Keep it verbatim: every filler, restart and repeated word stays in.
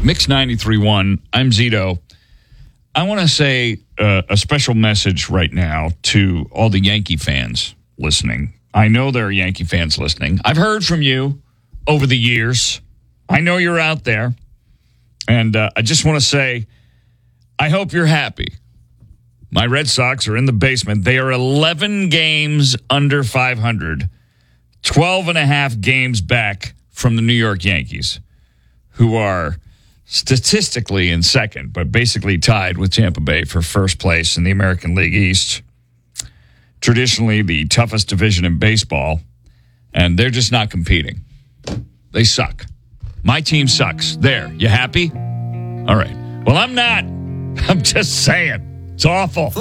Mix ninety-three point one. I'm Zito. I want to say uh, a special message right now to all the Yankee fans listening. I know there are Yankee fans listening. I've heard from you over the years. I know you're out there. And uh, I just want to say, I hope you're happy. My Red Sox are in the basement. They are eleven games under five hundred, twelve and a half games back from the New York Yankees, who are statistically in second, but basically tied with Tampa Bay for first place in the American League East. Traditionally the toughest division in baseball, and they're just not competing. They suck. My team sucks. There, you happy? All right. Well, I'm not. I'm just saying. It's awful.